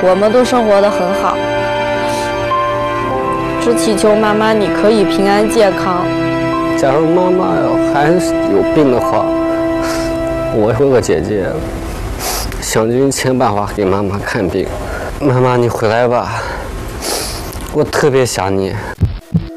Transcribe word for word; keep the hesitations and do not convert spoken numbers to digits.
我们都生活得很好。只祈求妈妈你可以平安健康。 假如妈妈还有病的话，我有个姐姐，想尽一切办法给妈妈看病。妈妈，你回来吧，我特别想你。